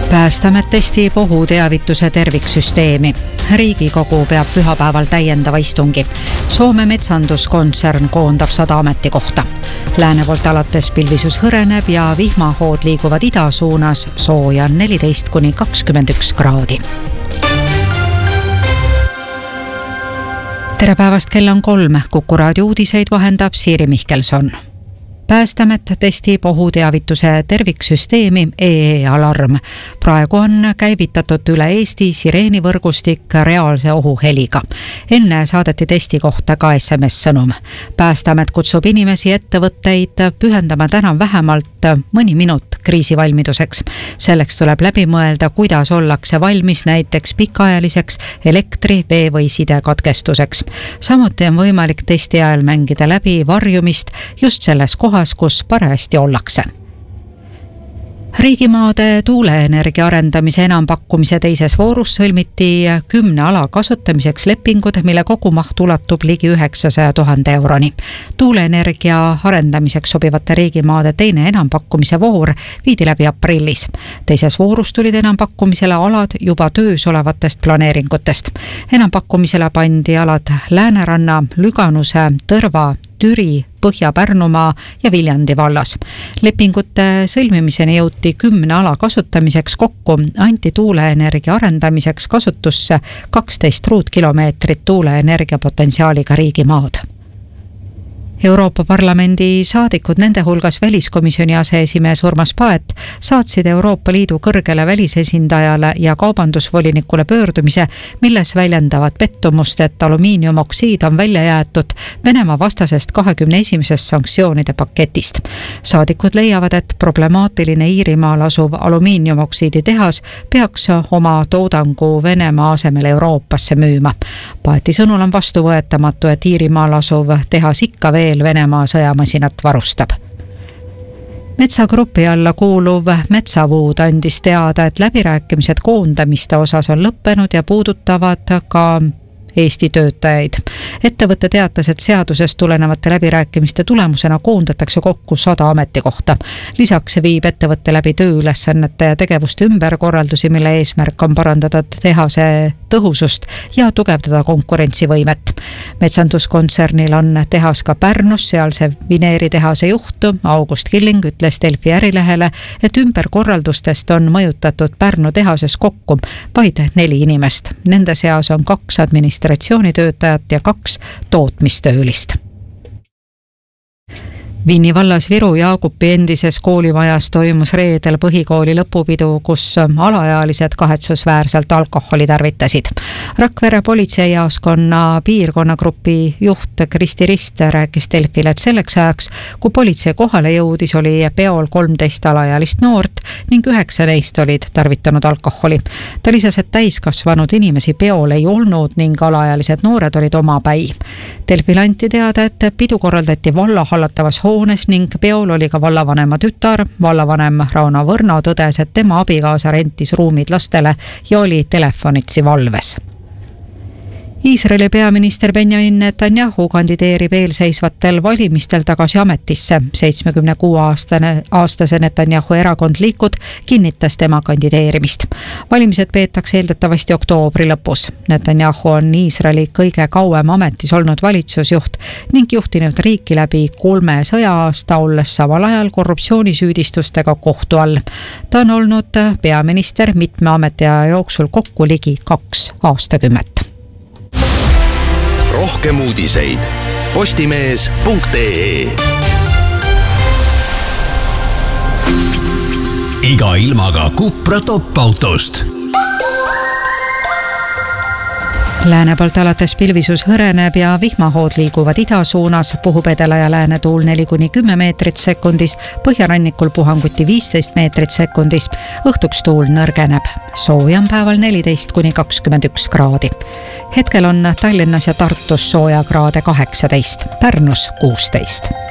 Päästeamet testib ohuteavituse terviksüsteemi. Riigikogu peab pühapäeval täiendava istungi. Soome metsanduskontsern koondab 100 ametikohta. Lääne poolt alates pilvisus hõreneb ja vihmahood liiguvad ida suunas, sooja on 14–21 kraadi. Tere päevast, kell on 3. Kuku raadio uudiseid vahendab Siiri Mihkelson. Päästeamet testib ohuteavituse terviksüsteemi EE-alarm. Praegu on käivitatud üle Eesti sireenivõrgustik reaalse ohuheliga. Enne saadeti testi kohta ka SMS-sõnum. Päästeamet kutsub inimesi ettevõtteid pühendama täna vähemalt mõni minut kriisivalmiduseks. Selleks tuleb läbi mõelda, kuidas ollakse valmis näiteks pikaajaliseks elektri-, vee- või sidekatkestuseks. Samuti on võimalik testi ajal mängida läbi varjumist just selles kohas, kus parajasti ollakse. Riigimaade tuuleenergia arendamise enampakkumise teises voorus sõlmiti 10 ala kasutamiseks lepingud, mille kogumaht ulatub ligi 900 000 euroni. Tuuleenergia arendamiseks sobivate riigimaade teine enampakkumise voor viidi läbi aprillis. Teises voorus tulid enampakkumisele alad juba töös olevatest planeeringutest. Enampakkumisele pandi alad Lääneranna, Lüganuse, Tõrva, Türi, Põhja-Pärnumaa ja Viljandi vallas. Lepingute sõlmimiseni jõuti 10 ala kasutamiseks kokku, anti tuuleenergia arendamiseks kasutusse 12 ruutkilomeetrit tuuleenergia potentsiaaliga riigimaad. Euroopa Parlamendi saadikud, nende hulgas väliskomisjoni aseesimees Urmas Paet, saatsid Euroopa Liidu kõrgele välisesindajale ja kaubandusvolinikule pöördumise, milles väljendavad pettumust, et alumiiniumoksiid on välja jäetud Venemaa vastasest 21. sanktsioonide paketist. Saadikud leiavad, et problemaatiline Iirimaal asuv alumiiniumoksiidi tehas peaks oma toodangu Venemaa asemel Euroopasse müüma. Paeti sõnul on vastuvõetamatu, et Iirimaal asuv tehas ikka veel Venemaa sõjamasinat varustab. Metsagrupi alla kuuluv Metsavuud andis teada, et läbirääkimised koondamiste osas on lõppenud ja puudutavad ka Eesti töötajaid. Ettevõte teatas, et seadusest tulenevate läbirääkimiste tulemusena koondatakse kokku 100 ametikohta. Lisaks viib ettevõtte läbi tööülesannete ja tegevuste ümberkorraldusi, mille eesmärk on parandada tehase tõhusust ja tugevdada konkurentsivõimet. Metsanduskontsernil on tehas ka Pärnus, sealse vineeritehase juht August Killing ütles Delfi Ärilehele, et ümberkorraldustest on mõjutatud Pärnu tehases kokku vaid 4 inimest. Nende seas on 2 administratsioonitöötajat ja 2 tootmistöölist. Viini vallas Viru Jaagupi endises koolimajas toimus reedel põhikooli lõpupidu, kus alaealised kahetsusväärselt alkoholi tarvitasid. Rakvere politseijaoskonna piirkonnagrupi juht Kristi Riste rääkis Delfile, et selleks ajaks, kui politsei kohale jõudis, oli peol 13 alaealist noort ning 9 neist olid tarvitanud alkoholi. Ta lisas, et täiskasvanud inimesi peol ei olnud ning alaealised noored olid omapäi. Delfile anti teada, et pidu korraldati valla hallatavas hoones ning peol oli ka vallavanema tütar. Vallavanem Rauno Võrno tõdes, et tema abikaasa rentis ruumid lastele ja oli telefonitsi valves. Iisraeli peaminister Benjamin Netanyahu kandideerib eelseisvatel valimistel tagasi ametisse. 76-aastase Netanyahu erakond Likud kinnitas tema kandideerimist. Valimised peetakse eeldatavasti oktoobri lõpus. Netanyahu on Iisraeli kõige kauem ametis olnud valitsusjuht ning juhtinud riiki läbi 3 sõja-aasta, olles samal ajal korruptsioonisüüdistustega kohtu all. Ta on olnud peaminister mitme ametiaja jooksul kokku ligi 2 aastakümmet. Rohkem uudiseid postimees.ee. Iga ilmaga Cupra top-autost. Lääne poolt alates pilvisus hõreneb ja vihmahood liiguvad ida suunas, puhub edela ja lääne tuul 4–10 meetrit sekundis, põhjarannikul puhanguti 15 meetrit sekundis, õhtuks tuul nõrgeneb. Sooja on päeval 14–21 kraadi. Hetkel on Tallinnas ja Tartus sooja kraade 18, Pärnus 16.